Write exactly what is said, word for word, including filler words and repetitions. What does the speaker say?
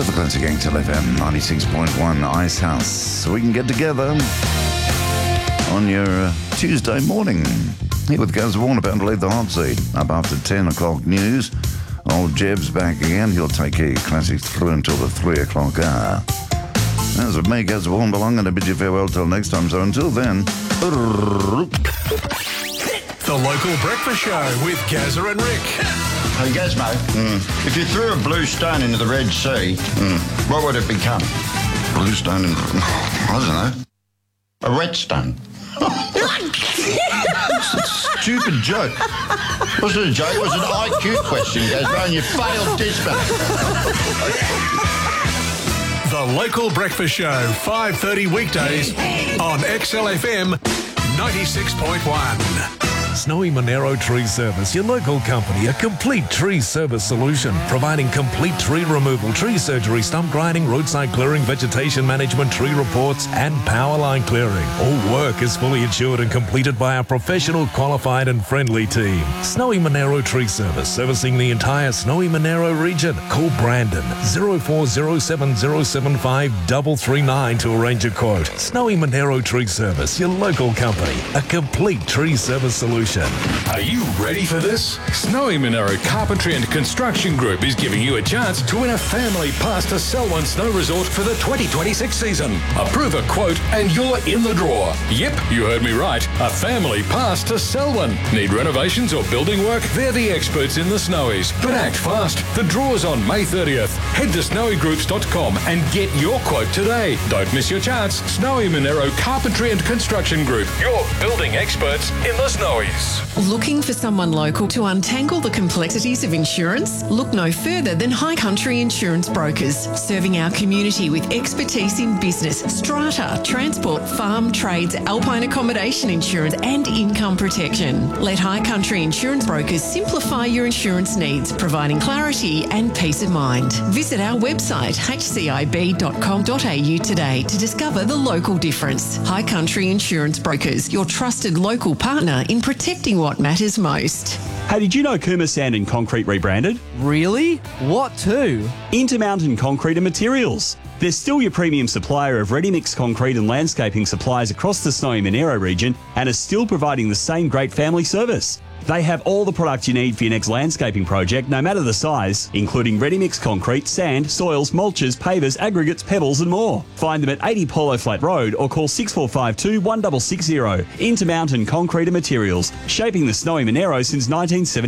to the Classic X L F M ninety-six point one Ice House, so we can get together on your uh, Tuesday morning. Here with Gaz Warren about to leave the hot seat. Up after ten o'clock news. Old Jeb's back again. He'll take your classics through until the three o'clock hour. As with me, Gaz Warren, belonging to bid you farewell till next time. So until then... The Local Breakfast Show with Gazza and Rick. Hey, Gazmo, mm. if you threw a blue stone into the Red Sea, mm. what would it become? Blue stone in... I don't know. A whetstone. Stupid joke. Was it a joke? It was an I Q question, Gazmo, and you failed dismal. The Local Breakfast Show, five thirty weekdays on X L F M ninety-six point one. Snowy Monero Tree Service, your local company, a complete tree service solution, providing complete tree removal, tree surgery, stump grinding, roadside clearing, vegetation management, tree reports, and power line clearing. All work is fully insured and completed by our professional, qualified, and friendly team. Snowy Monero Tree Service, servicing the entire Snowy Monero region. Call Brandon zero four zero seven zero seven five three three nine to arrange a quote. Snowy Monero Tree Service, your local company, a complete tree service solution. Are you ready for this? Snowy Monero Carpentry and Construction Group is giving you a chance to win a family pass to Selwyn Snow Resort for the twenty twenty-six season. Approve a quote and you're in the draw. Yep, you heard me right. A family pass to Selwyn. Need renovations or building work? They're the experts in the Snowies. But act fast. The draw's on May thirtieth. Head to snowy groups dot com and get your quote today. Don't miss your chance. Snowy Monero Carpentry and Construction Group. Your building experts in the Snowies. Looking for someone local to untangle the complexities of insurance? Look no further than High Country Insurance Brokers, serving our community with expertise in business, strata, transport, farm, trades, alpine accommodation insurance and income protection. Let High Country Insurance Brokers simplify your insurance needs, providing clarity and peace of mind. Visit our website h c i b dot com dot a u today to discover the local difference. High Country Insurance Brokers, your trusted local partner in protecting what matters most. Hey, did you know Kuma Sand and Concrete rebranded? Really? What to? Intermountain Concrete and Materials. They're still your premium supplier of ready-mix concrete and landscaping supplies across the Snowy Monero region and are still providing the same great family service. They have all the products you need for your next landscaping project, no matter the size, including ready-mix concrete, sand, soils, mulches, pavers, aggregates, pebbles and more. Find them at eighty Polo Flat Road or call six four five two, one six six zero. Intermountain Concrete and Materials, shaping the Snowy Monero since nineteen seventy.